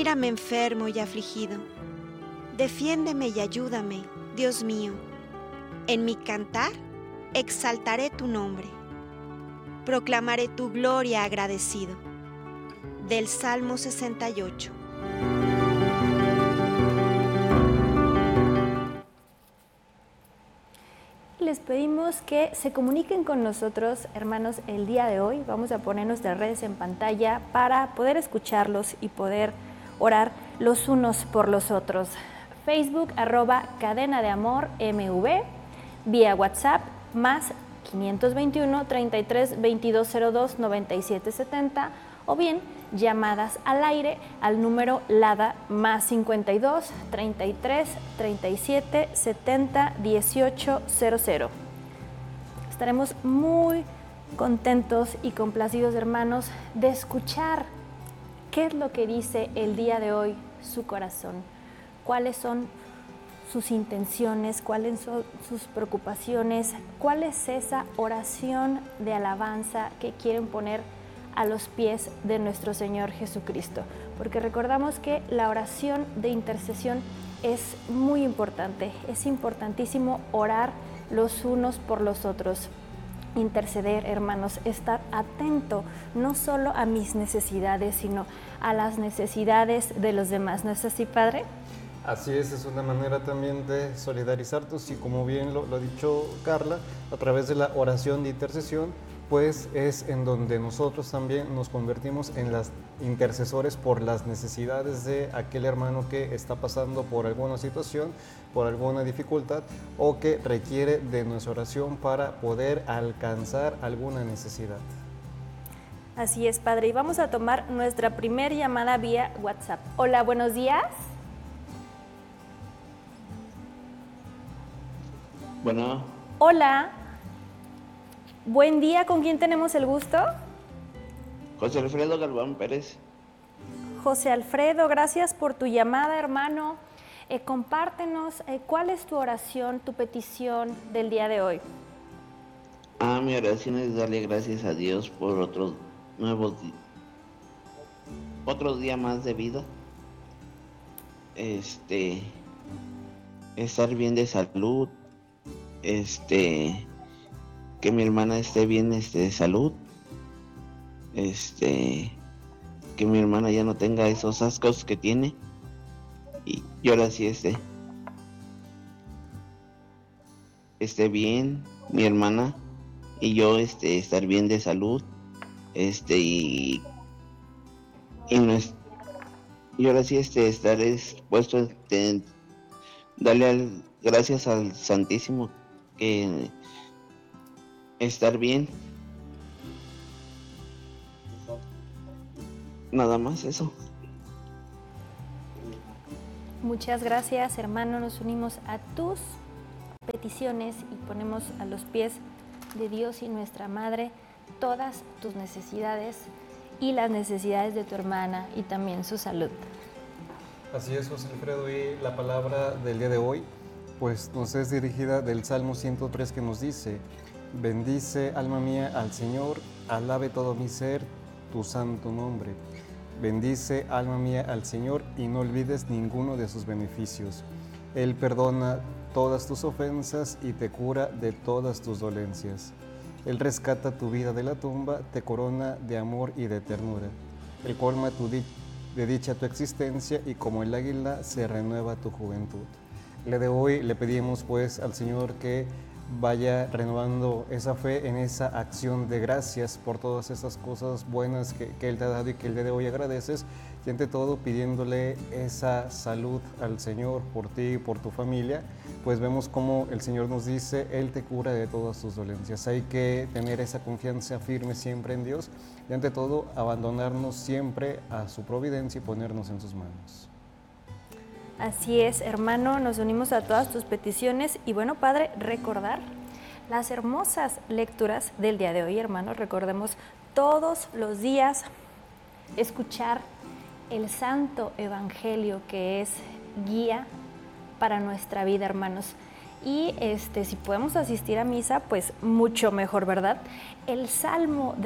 Mírame enfermo y afligido. Defiéndeme y ayúdame, Dios mío. En mi cantar, exaltaré tu nombre. Proclamaré tu gloria agradecido. Del Salmo 68. Les pedimos que se comuniquen con nosotros, hermanos, el día de hoy. Vamos a poner nuestras redes en pantalla para poder escucharlos y poder orar los unos por los otros. Facebook, @Cadena de Amor MV, vía WhatsApp, más 521 33 2202 9770, o bien llamadas al aire al número LADA más 52 33 37 70 18 00. Estaremos muy contentos y complacidos, hermanos, de escuchar qué es lo que dice el día de hoy su corazón, cuáles son sus intenciones, cuáles son sus preocupaciones, cuál es esa oración de alabanza que quieren poner a los pies de nuestro Señor Jesucristo, porque recordamos que la oración de intercesión es muy importante, es importantísimo orar los unos por los otros. Interceder, hermanos, estar atento no solo a mis necesidades, sino a las necesidades de los demás. ¿No es así, Padre? Así es una manera también de solidarizarnos y, como bien lo ha dicho Carla, a través de la oración de intercesión, pues es en donde nosotros también nos convertimos en las intercesores por las necesidades de aquel hermano que está pasando por alguna situación, por alguna dificultad, o que requiere de nuestra oración para poder alcanzar alguna necesidad. Así es, Padre, y vamos a tomar nuestra primera llamada vía WhatsApp. Hola, buenos días. Bueno. Hola. Buen día, ¿con quién tenemos el gusto? José Alfredo Galván Pérez. José Alfredo, gracias por tu llamada, hermano. Compártenos, ¿cuál es tu oración, tu petición del día de hoy? Mi oración es darle gracias a Dios por otro día más de vida. Estar bien de salud. Que mi hermana esté bien de salud, que mi hermana ya no tenga esos ascos que tiene, y ahora sí esté bien mi hermana y yo estar bien de salud, y ahora sí estar expuesto, darle gracias al Santísimo, que estar bien. Nada más eso. Muchas gracias, hermano. Nos unimos a tus peticiones y ponemos a los pies de Dios y nuestra Madre todas tus necesidades y las necesidades de tu hermana y también su salud. Así es, José Alfredo, y la palabra del día de hoy pues nos es dirigida del Salmo 103, que nos dice: bendice, alma mía, al Señor, alabe todo mi ser tu santo nombre. Bendice, alma mía, al Señor, y no olvides ninguno de sus beneficios. Él perdona todas tus ofensas y te cura de todas tus dolencias. Él rescata tu vida de la tumba, te corona de amor y de ternura. Él colma de dicha tu existencia, y como el águila se renueva tu juventud. El día de hoy le pedimos pues al Señor que vaya renovando esa fe en esa acción de gracias por todas esas cosas buenas que Él te ha dado y que el día de hoy agradeces, y ante todo pidiéndole esa salud al Señor por ti y por tu familia. Pues vemos cómo el Señor nos dice: Él te cura de todas tus dolencias. Hay que tener esa confianza firme siempre en Dios, y ante todo abandonarnos siempre a su providencia y ponernos en sus manos. Así es, hermano, nos unimos a todas tus peticiones. Y bueno, Padre, recordar las hermosas lecturas del día de hoy, hermano. Recordemos todos los días escuchar el Santo Evangelio, que es guía para nuestra vida, hermanos. Y si podemos asistir a misa, pues mucho mejor, ¿verdad? El Salmo